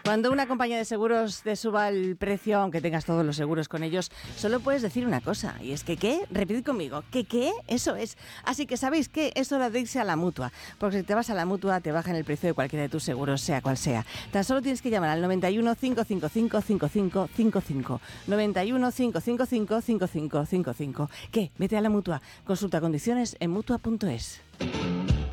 Cuando una compañía de seguros te suba el precio, aunque tengas todos los seguros con ellos, solo puedes decir una cosa, y es que ¿qué? Repetid conmigo, ¿qué? Eso es. Así que ¿sabéis qué? Es hora de irse a la Mutua, porque si te vas a la Mutua te bajan el precio de cualquiera de tus seguros, sea cual sea. Tan solo tienes que llamar al 91 555 5555. 91 555 5555. ¿Qué? Vete a la Mutua. Consulta condiciones en Mutua.es.